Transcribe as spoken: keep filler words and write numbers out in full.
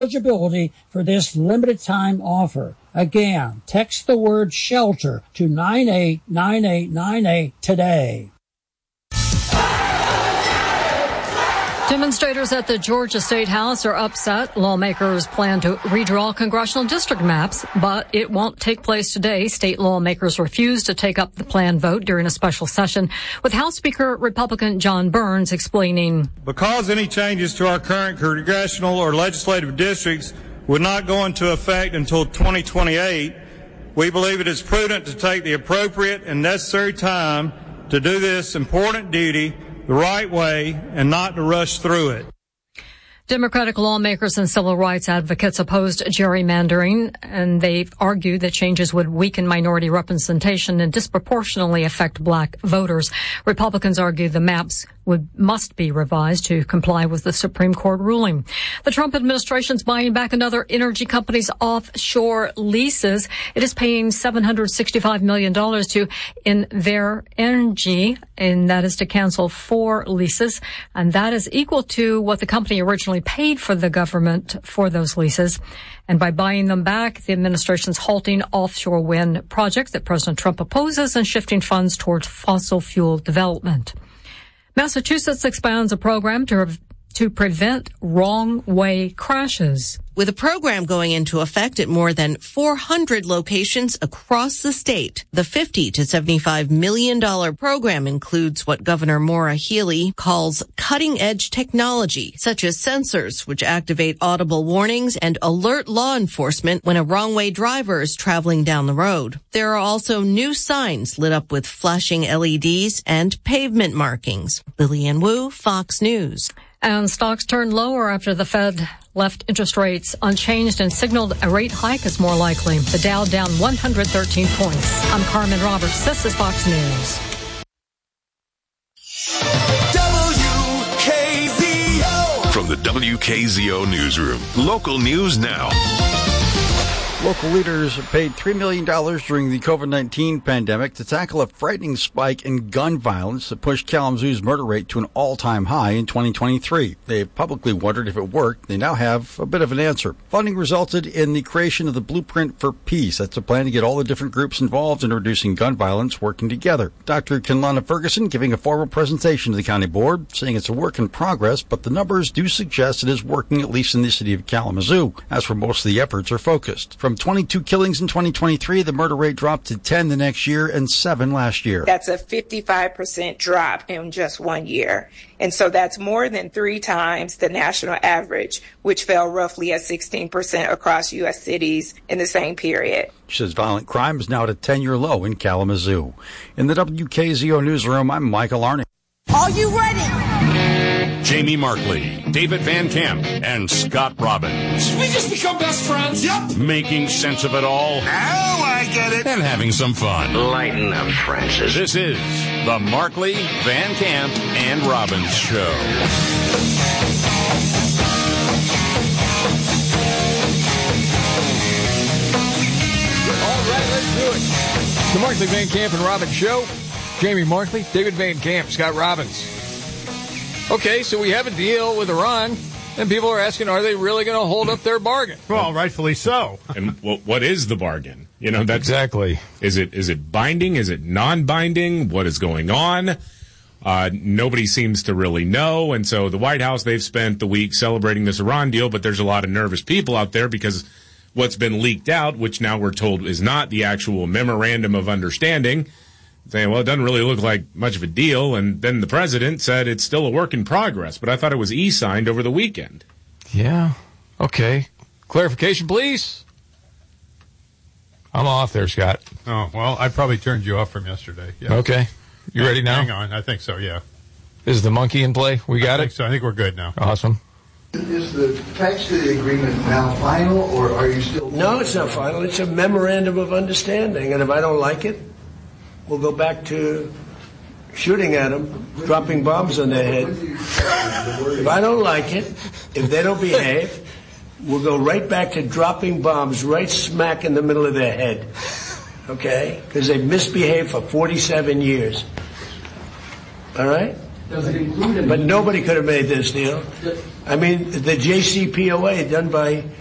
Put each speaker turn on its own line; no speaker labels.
eligibility for this limited time offer. Again, text the word shelter to nine eight nine eight nine eight today.
Demonstrators at the Georgia State House are upset. Lawmakers plan to redraw congressional district maps, but it won't take place today. State lawmakers refuse to take up the planned vote during a special session, with House Speaker Republican John Burns explaining.
Because any changes to our current congressional or legislative districts would not go into effect until twenty twenty-eight, we believe it is prudent to take the appropriate and necessary time to do this important duty the right way and not to rush through it.
Democratic lawmakers and civil rights advocates opposed gerrymandering, and they've argued that changes would weaken minority representation and disproportionately affect black voters. Republicans argue the maps would must be revised to comply with the Supreme Court ruling. The Trump administration's buying back another energy company's offshore leases. It is paying seven hundred sixty-five million dollars to Inver Energy, and that is to cancel four leases, and that is equal to what the company originally paid for the government for those leases. And by buying them back, the administration's halting offshore wind projects that President Trump opposes and shifting funds towards fossil fuel development. Massachusetts expands a program to to prevent wrong-way crashes.
With a program going into effect at more than four hundred locations across the state, the fifty to seventy-five million dollars program includes what Governor Maura Healey calls cutting-edge technology, such as sensors which activate audible warnings and alert law enforcement when a wrong-way driver is traveling down the road. There are also new signs lit up with flashing L E Ds and pavement markings. Lillian Wu, Fox News.
And stocks turned lower after the Fed left interest rates unchanged and signaled a rate hike is more likely. The Dow down one hundred thirteen points. I'm Carmen Roberts. This is Fox News.
W K Z O.
From the W K Z O Newsroom, local news now.
Local leaders paid three million dollars during the COVID nineteen pandemic to tackle a frightening spike in gun violence that pushed Kalamazoo's murder rate to an all-time high in twenty twenty-three. They publicly wondered if it worked. They now have a bit of an answer. Funding resulted in the creation of the Blueprint for Peace. That's a plan to get all the different groups involved in reducing gun violence working together. Doctor Kinlana Ferguson giving a formal presentation to the county board, saying it's a work in progress, but the numbers do suggest it is working, at least in the city of Kalamazoo. That's where most of the efforts are focused. From twenty-two killings in twenty twenty-three, the murder rate dropped to ten the next year and seven last year.
That's a fifty-five percent drop in just one year. And so that's more than three times the national average, which fell roughly at sixteen percent across U S cities in the same period.
She says violent crime is now at a ten-year low in Kalamazoo. In the W K Z O newsroom, I'm Michael Arney.
Are you ready?
Jamie Markley, David Van Camp, and Scott Robbins.
Did we just become best friends? Yep.
Making sense of it all.
Now I get it.
And having some fun.
Lighten up, Francis.
This is the Markley, Van Camp, and Robbins Show.
All right, let's do it. The Markley, Van Camp, and Robbins Show. Jamie Markley, David Van Camp, Scott Robbins. Okay, so we have a deal with Iran, and people are asking, are they really going to hold up their bargain?
Well, rightfully so.
And what is the bargain? You know, that's
exactly.
Is it is it binding? Is it non-binding? What is going on? Uh, nobody seems to really know. And so the White House, they've spent the week celebrating this Iran deal, but there's a lot of nervous people out there because what's been leaked out, which now we're told is not the actual memorandum of understanding, saying, well, it doesn't really look like much of a deal. And then the president said it's still a work in progress. But I thought it was e-signed over the weekend.
Yeah. Okay. Clarification, please. I'm off there, Scott.
Oh, well, I probably turned you off from yesterday. Yeah.
Okay. You ready now?
Hang on. I think so, yeah.
Is the monkey in play? We got
I
it?
think so. I think we're good now.
Awesome.
Is the text of the agreement now final, or are you still...
No, it's not final. It's a memorandum of understanding. And if I don't like it, we'll go back to shooting at them, dropping bombs on their head. If I don't like it, if they don't behave, we'll go right back to dropping bombs right smack in the middle of their head. Okay? Because they've misbehaved for forty-seven years. All right?
Does it include?
But nobody could have made this deal. I mean, the J C P O A done by